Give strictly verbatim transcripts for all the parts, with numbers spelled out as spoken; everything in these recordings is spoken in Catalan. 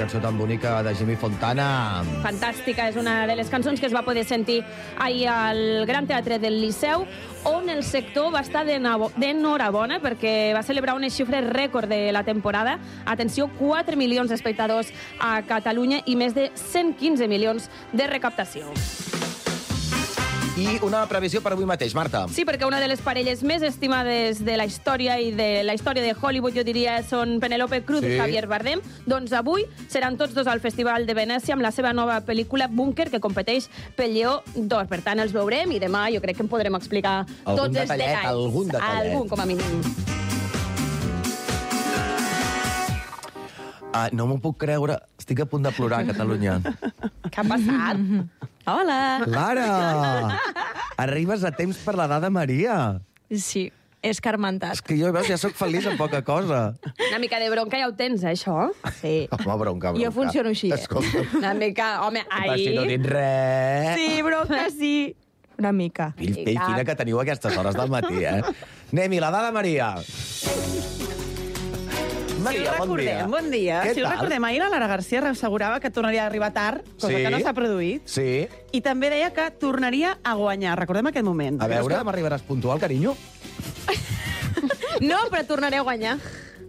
cançó tan bonica de Jimmy Fontana. Fantàstica, és una de les cançons que es va poder sentir ahir al Gran Teatre del Liceu, on el sector va estar d'enhorabona perquè va celebrar unes xifres rècord de la temporada. Atenció, quatre milions d'espectadors a Catalunya i més de cent quinze milions de recaptació. I una previsió per avui mateix, Marta. Sí, perquè una de les parelles més estimades de la història i de la història de Hollywood, jo diria, són Penélope Cruz sí. i Javier Bardem. Doncs avui seran tots dos al Festival de Venècia amb la seva nova pel·lícula Búnquer, que competeix pel Lleó d'Or. Per tant, els veurem i demà jo crec que en podrem explicar algun tots els detallet, detalls. Algun detallet. Algun, com a mínim. Ah, no m'ho puc creure. Estic a punt de plorar, a Catalunya. Què ha passat? Hola! Lara! Arribes a temps per l'edat de Maria. Sí, és És carmentat. que jo, veus, ja sóc feliç amb poca cosa. Una mica de bronca ja ho tens, eh, això? Sí. Home, bronca, bronca. Jo funciono així, eh? Escolta, Una mica... Home, però si no ahir... dic res... Sí, bronca, sí. Una mica. Pell, pell fina que teniu a aquestes hores del matí, eh? Anem-hi, l'edat de Maria. Maria, si ho bon dia. recordem, bon dia. Què si ho tal? recordem, ahir la Lara García assegurava que tornaria a arribar tard, cosa Sí. que no s'ha produït. Sí. I també deia que tornaria a guanyar. Recordem aquest moment. A veure, m'arribaràs puntual, carinyo? No, però tornaré a guanyar.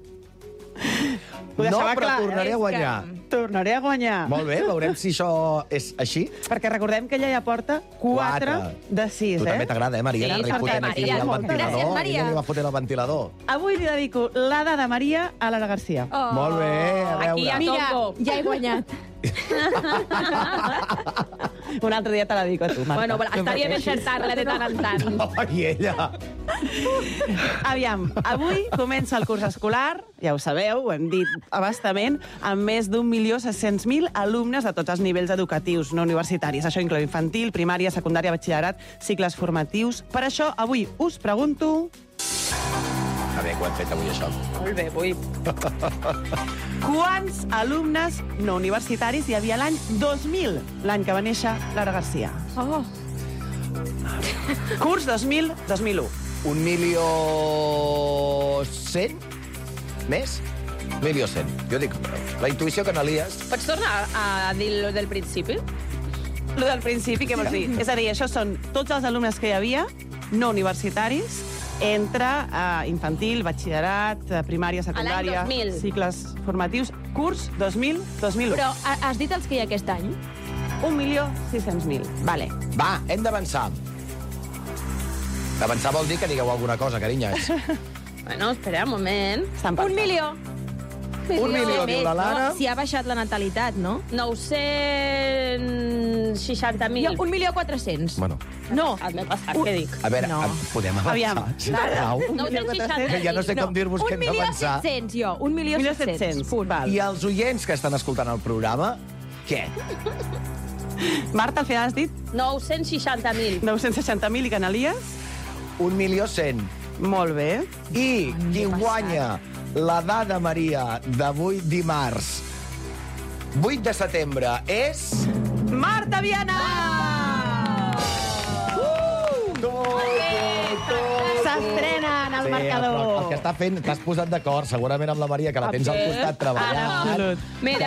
Ho No, deixava però clar, tornaré eh? a guanyar. Tornaré a guanyar. Molt bé, veurem si això és així. Perquè recordem que ella ja porta quatre de sis, Tu eh? també t'agrada, eh, Maria? Sí, Anar perquè fotent aquí Maria, al moltes ventilador. gràcies, Maria. Ella li va fotent el ventilador. Avui li dedico l'Ada de Maria a Lara García. Oh. Molt bé, a veure. Aquí ja Mira, toco. ja he guanyat. Un altre dia te la dedico a tu, Marta. Bueno, però estaria bé encertar-la de tant en tant. I ella. Aviam, avui comença el curs escolar, ja ho sabeu, ho hem dit abastament, amb més d'un milió set-cents mil alumnes de tots els nivells educatius no universitaris. Això inclou infantil, primària, secundària, batxillerat, cicles formatius. Per això, avui us pregunto... A veure, ho hem fet avui, això. Molt bé, avui. Quants alumnes no universitaris hi havia l'any dos mil, l'any que va néixer Lara García? Oh. Curs dos mil dos mil u. Un milió cent? Més? Milió cent. Jo dic, la intuïció que n'alies... Pots tornar a dir lo del principi? Lo del principi, què vols dir? És a dir, això són tots els alumnes que hi havia, no universitaris, entre uh, infantil, batxillerat, uh, primària, secundària, dos mil. cicles formatius, curs dos mil dos mil u. Però ha- has dit els que hi ha aquest any? Un milió sis-cents mil. Vale. Va, hem d'avançar. D'avançar vol dir que digueu alguna cosa, carinyes. Bueno, espera un moment. Estan Un pensant. milió. Un milió, diu la Lara. No, si ha baixat la natalitat, no? nou-cents seixanta mil. Jo, un milió quatre-cents. Bueno, No. M'he passat, què dic? a veure, No. no. podem avançar, Aviam, sisplau? nou-cents seixanta Ja no sé com dir-vos que Un hem milió d'avançar. set-cents, jo. Un milió Un milió set-cents. set-cents. Punt. Val. I els oients que estan escoltant el programa, què? Marta, al final has dit nou-cents seixanta mil. nou-cents seixanta mil i Canalies? Un milió cent. Molt bé. I qui guanya la dada Maria d'avui dimarts, vuit de setembre, és... Marta Viana! S'estrena en el Sí, marcador. però el que està fent, t'has posat d'acord, segurament amb la Maria, que la tens al costat treballant. Absolut. Mira,